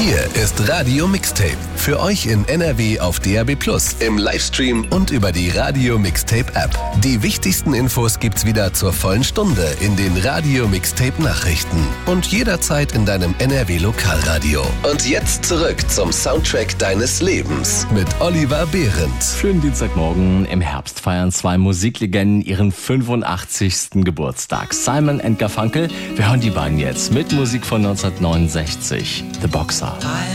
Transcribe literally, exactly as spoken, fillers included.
Hier ist Radio Mixtape. Für euch in N R W auf D A B plus, im Livestream und über die Radio Mixtape App. Die wichtigsten Infos gibt's wieder zur vollen Stunde in den Radio Mixtape Nachrichten und jederzeit in deinem N R W Lokalradio. Und jetzt zurück zum Soundtrack deines Lebens mit Oliver Behrendt. Schönen Dienstagmorgen. Im Herbst feiern zwei Musiklegenden ihren fünfundachtzigsten Geburtstag. Simon and Garfunkel. Wir hören die beiden jetzt mit Musik von neunzehnhundertneunundsechzig. The Boxer.